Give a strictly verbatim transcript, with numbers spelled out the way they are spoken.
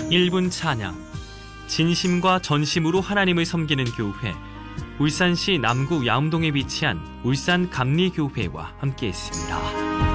일 분 찬양, 진심과 전심으로 하나님을 섬기는 교회, 울산시 남구 야움동에 위치한 울산감리교회와 함께했습니다.